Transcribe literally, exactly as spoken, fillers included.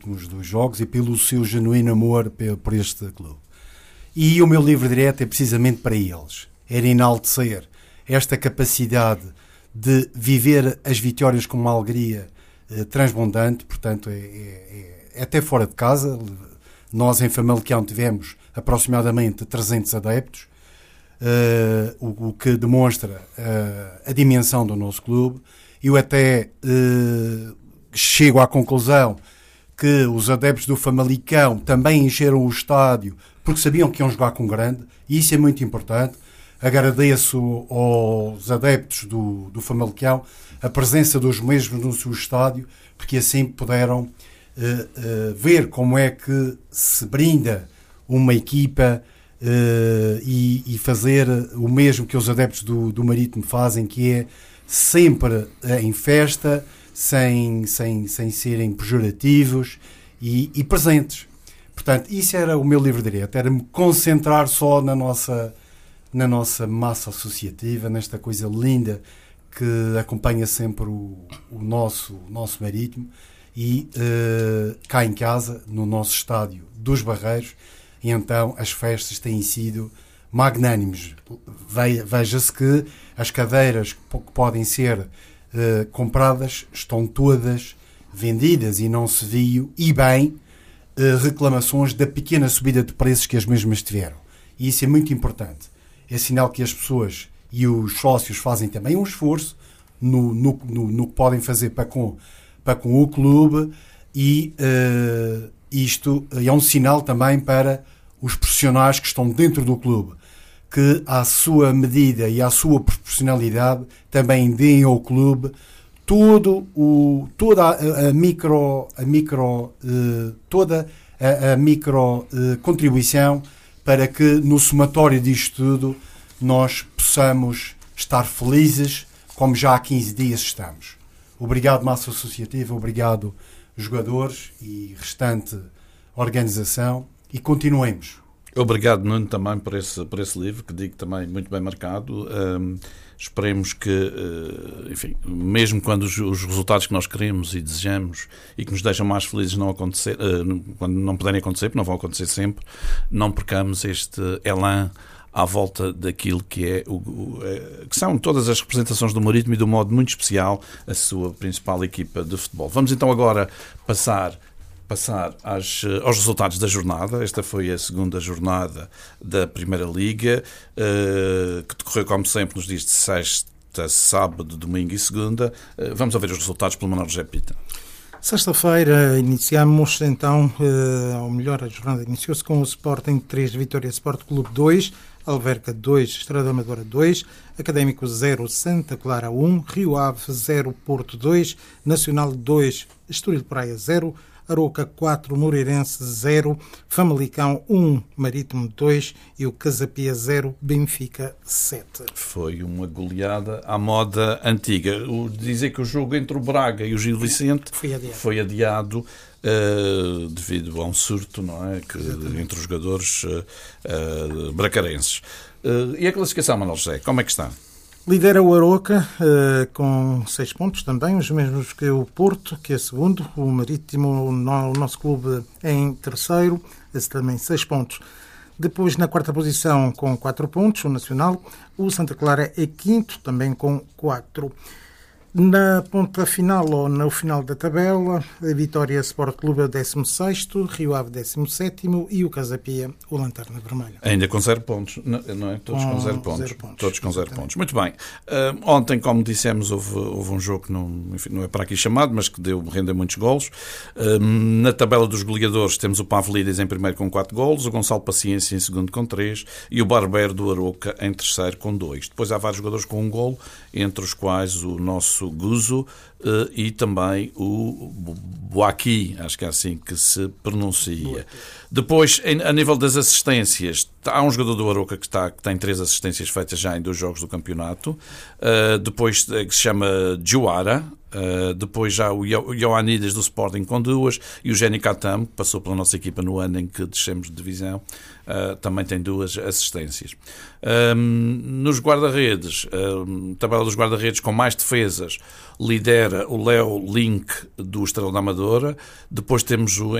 últimos dois jogos e pelo seu genuíno amor por este clube. E o meu livro direto é precisamente para eles. Era enaltecer esta capacidade de viver as vitórias com uma alegria eh, transbordante, portanto, é, é, é até fora de casa. Nós em Famalicão tivemos aproximadamente trezentos adeptos, uh, o, o que demonstra uh, a dimensão do nosso clube. Eu até uh, chego à conclusão que os adeptos do Famalicão também encheram o estádio porque sabiam que iam jogar com grande, e isso é muito importante. Agradeço aos adeptos do, do Famalicão a presença dos mesmos no seu estádio, porque assim puderam uh, uh, ver como é que se brinda uma equipa uh, e, e fazer o mesmo que os adeptos do, do Marítimo fazem, que é sempre em festa, sem, sem, sem serem pejorativos e, e presentes. Portanto, isso era o meu livro direto, era me concentrar só na nossa... na nossa massa associativa, nesta coisa linda que acompanha sempre o, o, nosso, o nosso Marítimo, e uh, cá em casa, no nosso estádio dos Barreiros, e então as festas têm sido magnânimes. Veja-se que as cadeiras que podem ser uh, compradas estão todas vendidas, e não se viu, e bem, uh, reclamações da pequena subida de preços que as mesmas tiveram. E isso é muito importante. É sinal que as pessoas e os sócios fazem também um esforço no, no, no, no que podem fazer para com, para com o clube, e uh, isto é um sinal também para os profissionais que estão dentro do clube, que à sua medida e à sua proporcionalidade também deem ao clube todo o, toda a, a micro, a micro, uh, toda a, a micro uh, contribuição, para que no somatório disto tudo nós possamos estar felizes, como já há quinze dias estamos. Obrigado, massa associativa, obrigado, jogadores e restante organização, e continuemos. Obrigado, Nuno, também por esse, por esse livro, que digo também muito bem marcado. Um, esperemos que, uh, enfim, mesmo quando os, os resultados que nós queremos e desejamos e que nos deixam mais felizes não acontecer, uh, quando não puderem acontecer, porque não vão acontecer sempre, não percamos este elan à volta daquilo que, é o, o, é, que são todas as representações do Marítimo, e de um modo muito especial a sua principal equipa de futebol. Vamos então agora passar... passar às, aos resultados da jornada. Esta foi a segunda jornada da Primeira Liga, uh, que decorreu, como sempre, nos dias de sexta, sábado, domingo e segunda. Uh, vamos ouvir os resultados pelo Manuel José Pita. Sexta-feira iniciamos então, uh, ou melhor, a jornada iniciou-se com o Sporting três, Vitória Sport Clube dois, Alverca dois, Estrela Amadora dois, Académico zero, Santa Clara um, Rio Ave zero, Porto dois, Nacional dois, Estoril Praia zero, Aroca quatro, Moreirense zero, Famalicão um, Marítimo dois e o Casapia zero, Benfica sete. Foi uma goleada à moda antiga. O dizer que o jogo entre o Braga e o Gil Vicente foi adiado, foi adiado uh, devido a um surto, não é? Que, entre os jogadores uh, uh, bracarenses. Uh, e a classificação, Manuel José, como é que está? Lidera o Aroca uh, com seis pontos também, os mesmos que o Porto, que é segundo, o Marítimo, o, no, o nosso clube, em terceiro, esse também seis pontos. Depois, na quarta posição, com quatro pontos, o Nacional, o Santa Clara é quinto, também com quatro. Na ponta final, ou no final da tabela, a Vitória Sport Clube é o décimo sexto, Rio Ave décimo sétimo e o Casapia, o Lanterna Vermelha. Ainda com zero pontos, não é? Todos com, com zero, pontos. zero pontos. Todos com zero pontos. Muito bem. Uh, ontem, como dissemos, houve, houve um jogo que não, enfim, não é para aqui chamado, mas que deu renda muitos golos. Uh, na tabela dos goleadores temos o Pavlidis em primeiro com quatro golos, o Gonçalo Paciência em segundo com três e o Barbeiro do Aroca em terceiro com dois. Depois há vários jogadores com um golo, entre os quais o nosso Guzo uh, e também o Boaqui, acho que é assim que se pronuncia. Depois, em, a nível das assistências, há um jogador do Aroca que, está, que tem três assistências feitas já em dois jogos do campeonato. Uh, depois que se chama Juara. Uh, depois já o Ioannidis do Sporting com duas, e o Jenny Katam, que passou pela nossa equipa no ano em que descemos de divisão, uh, também tem duas assistências. Um, nos guarda-redes, um, tabela dos guarda-redes com mais defesas, lidera o Léo Link do Estrela da Amadora. Depois temos o